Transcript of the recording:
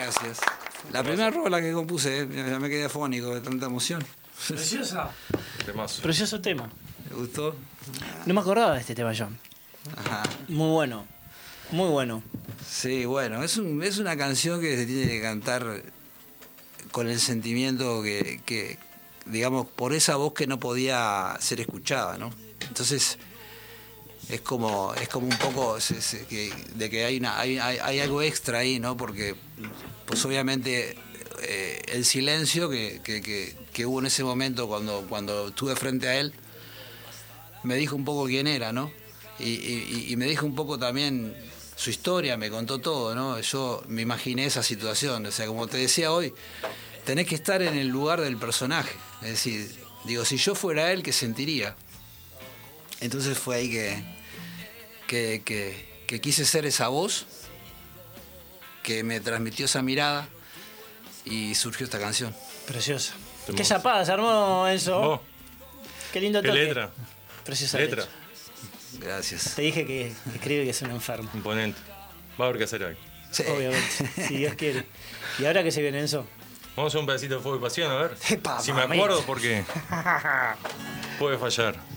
Gracias. La primera rola que compuse, ya me quedé afónico de tanta emoción. Preciosa. Temazo. Precioso tema. ¿Te gustó? No me acordaba de este tema yo. Ajá. Muy bueno. Muy bueno. Sí, bueno, es una canción que se tiene que cantar con el sentimiento que, digamos, por esa voz que no podía ser escuchada, ¿no? Entonces, es como un poco de que hay algo extra ahí, ¿no? Porque, pues obviamente, el silencio que hubo en ese momento cuando estuve frente a él, me dijo un poco quién era, ¿no? Y me dijo un poco también su historia, me contó todo, ¿no? Yo me imaginé esa situación, o sea, como te decía hoy, tenés que estar en el lugar del personaje, es decir, digo, si yo fuera él, ¿qué sentiría? Entonces fue ahí que quise ser esa voz que me transmitió esa mirada y surgió esta canción. Preciosa. Hermoso. Qué zapada se armó, Enzo. Oh, Qué lindo qué toque. letra. Preciosa Letra. letra. Gracias. Te dije que escribe que es un enfermo. Imponente. Va a haber que hacer algo. Sí. Obviamente. Si Dios quiere. ¿Y ahora qué se viene, Enzo? Vamos a hacer un pedacito de Fuego y Pasión, a ver. Epa, Si me mamita. acuerdo, porque puede fallar.